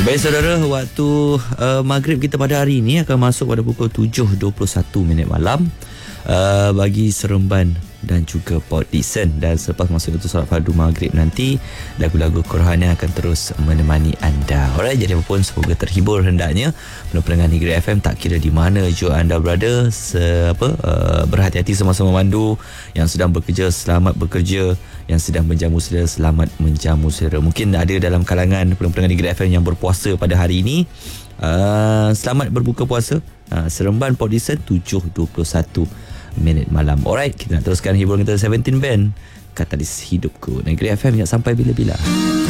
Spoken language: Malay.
Baik saudara, waktu maghrib kita pada hari ini akan masuk pada pukul 7.21 malam bagi Seremban dan juga Port Dickson. Dan selepas masuk itu solat fardu maghrib nanti, lagu-lagu Qur'an akan terus menemani anda. Alright, jadi apapun semoga terhibur hendaknya pendengar Negeri FM, tak kira di mana juga anda berada. Berhati-hati semasa memandu. Yang sedang bekerja, selamat bekerja. Yang sedang menjamu selera, selamat menjamu selera. Mungkin ada dalam kalangan pendengar Negeri FM yang berpuasa pada hari ini. Selamat berbuka puasa. Seremban Port Dickson 7.21 malam. Alright, kita nak teruskan hiburan kita 17 Band, Katalis Hidupku. Negeri FM yang sampai bila-bila.